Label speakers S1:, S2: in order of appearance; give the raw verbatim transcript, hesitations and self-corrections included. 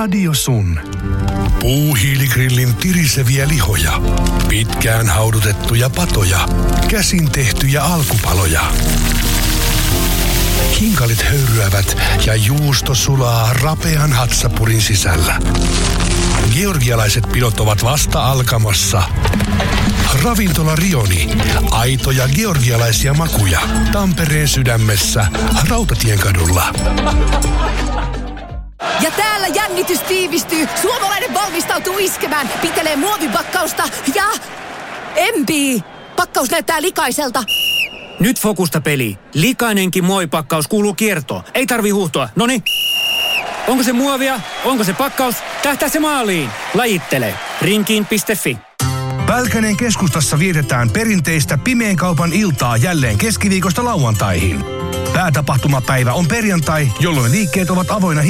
S1: Radio Sun. Puuhiiligrillin tiriseviä lihoja, pitkään haudutettuja patoja, käsin tehtyjä alkupaloja. Kinkalit höyryävät ja juusto sulaa rapean hatsapurin sisällä. Georgialaiset pidot ovat vasta alkamassa. Ravintola Rioni. Aitoja georgialaisia makuja. Tampereen sydämessä. Rautatien-kadulla.
S2: Ja täällä jännitys tiivistyy. Suomalainen valmistautuu iskemään. Pitelee muovipakkausta ja... Empii! Pakkaus näyttää likaiselta.
S3: Nyt fokusta peli. Likainenkin muovipakkaus kuuluu kiertoon. Ei tarvi huuhtoa. Noniin. Onko se muovia? Onko se pakkaus? Tähtää se maaliin. Lajittele. Rinkiin piste fi.
S1: Pälkäneen keskustassa vietetään perinteistä pimeän kaupan iltaa jälleen keskiviikosta lauantaihin. Päätapahtumapäivä on perjantai, jolloin liikkeet ovat avoinna